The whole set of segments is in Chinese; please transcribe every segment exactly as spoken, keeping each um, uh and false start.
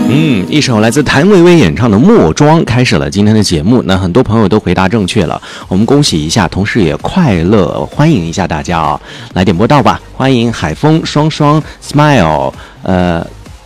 嗯，一首来自谭维维演唱的《墨庄》开始了今天的节目。那很多朋友都回答正确了，我们恭喜一下，同时也快乐欢迎一下大家啊、哦！来点播到吧，欢迎海风、双双、Smile、呃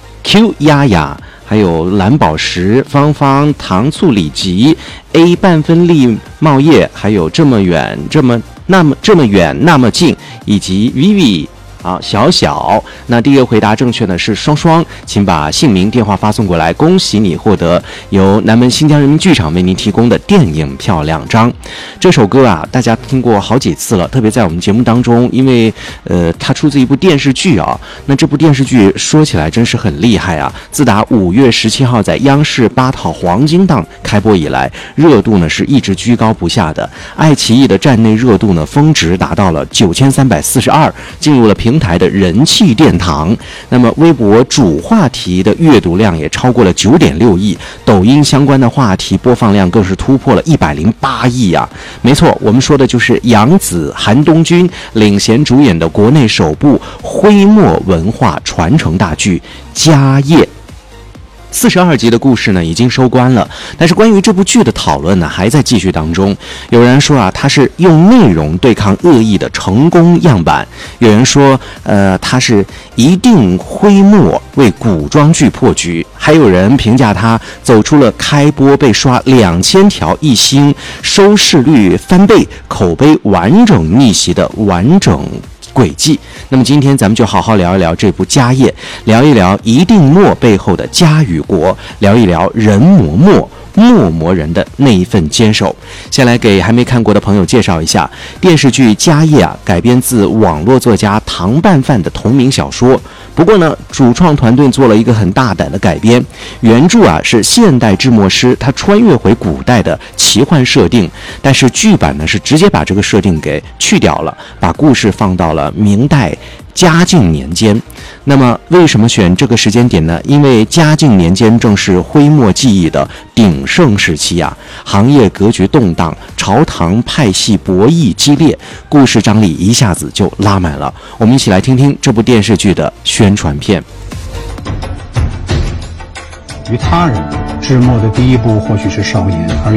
Q 丫丫，还有蓝宝石、芳芳、糖醋里脊、A 半分力茂业，还有这么远这么那么这么远那么近，以及 Vivi。好，小小，那第一个回答正确的是双双，请把姓名、电话发送过来，恭喜你获得由南门新疆人民剧场为您提供的电影票两张。这首歌啊，大家听过好几次了，特别在我们节目当中，因为呃，它出自一部电视剧啊。那这部电视剧说起来真是很厉害啊！自打五月十七号在央视八套黄金档开播以来，热度呢是一直居高不下的。爱奇艺的站内热度呢峰值达到了九千三百四十二，进入了平台的人气殿堂。那么微博主话题的阅读量也超过了九点六亿，抖音相关的话题播放量更是突破了一百零八亿啊！没错，我们说的就是杨紫、韩东君领衔主演的国内首部徽墨文化传承大剧《家业》。四十二集的故事呢已经收官了，但是关于这部剧的讨论呢还在继续当中。有人说啊，它是用内容对抗恶意的成功样板；有人说，呃，它是一定徽墨为古装剧破局；还有人评价它走出了开播被刷两千条一星、收视率翻倍、口碑完整逆袭的完整轨迹。那么今天咱们就好好聊一聊这部《家业》，聊一聊一定墨背后的家与国，聊一聊人磨墨墨磨人的那一份坚守。先来给还没看过的朋友介绍一下，电视剧《家业》啊，改编自网络作家唐拌饭的同名小说。不过呢，主创团队做了一个很大胆的改编，原著啊是现代制墨师他穿越回古代的奇幻设定，但是剧版呢是直接把这个设定给去掉了，把故事放到了明代嘉靖年间。那么为什么选这个时间点呢？因为嘉靖年间正是徽墨技艺的鼎盛时期啊，行业格局动荡，朝堂派系博弈激烈，故事张力一下子就拉满了。我们一起来听听这部电视剧的宣传片。 于他人，制墨的第一步或许是烧盐，而